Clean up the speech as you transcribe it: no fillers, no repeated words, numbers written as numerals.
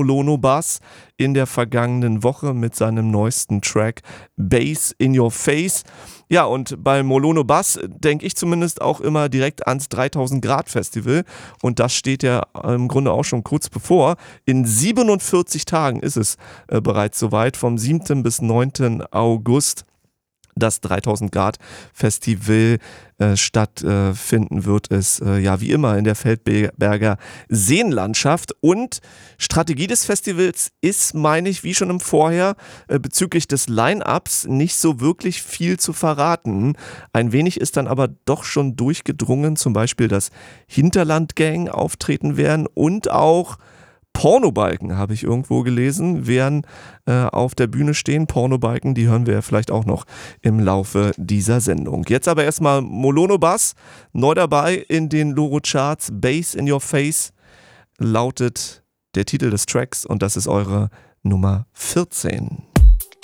Molono Bass in der vergangenen Woche mit seinem neuesten Track Bass in Your Face. Ja, und bei Molono Bass denke ich zumindest auch immer direkt ans 3000 Grad Festival und das steht ja im Grunde auch schon kurz bevor. In 47 Tagen ist es bereits soweit, vom 7. bis 9. August. Das 3000 Grad Festival stattfinden wird es ja wie immer in der Feldberger Seenlandschaft und Strategie des Festivals ist, meine ich, wie schon im Vorher bezüglich des Line-Ups nicht so wirklich viel zu verraten. Ein wenig ist dann aber doch schon durchgedrungen, zum Beispiel, dass Hinterland-Gang auftreten werden und auch Pornobalken, habe ich irgendwo gelesen, werden auf der Bühne stehen. Pornobalken, die hören wir ja vielleicht auch noch im Laufe dieser Sendung. Jetzt aber erstmal Molono Bass, neu dabei in den Loro-Charts. Bass in Your Face lautet der Titel des Tracks und das ist eure Nummer 14.